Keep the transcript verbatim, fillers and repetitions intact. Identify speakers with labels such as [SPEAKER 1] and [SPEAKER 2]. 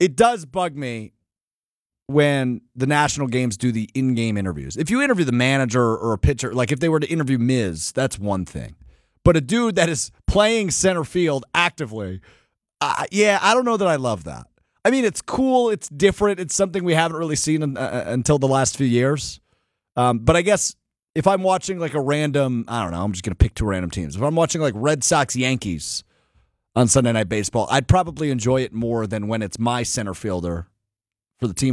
[SPEAKER 1] it does bug me when the national games do the in-game interviews. If you interview the manager or a pitcher, like if they were to interview Miz, that's one thing. But a dude that is playing center field actively, uh, yeah, I don't know that I love that. I mean, it's cool. It's different. It's something we haven't really seen in, uh, until the last few years. Um, but I guess if I'm watching like a random, I don't know, I'm just going to pick two random teams. If I'm watching like Red Sox Yankees on Sunday Night Baseball, I'd probably enjoy it more than when it's my center fielder for the team